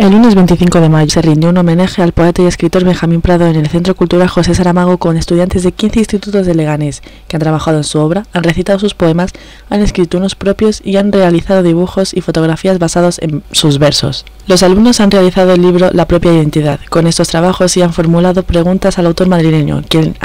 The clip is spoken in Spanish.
El lunes 25 de mayo se rindió un homenaje al poeta y escritor Benjamín Prado en el Centro Cultural José Saramago con estudiantes de 15 institutos de Leganés que han trabajado en su obra, han recitado sus poemas, han escrito unos propios y han realizado dibujos y fotografías basados en sus versos. Los alumnos han realizado el libro La propia identidad con estos trabajos y han formulado preguntas al autor madrileño, quien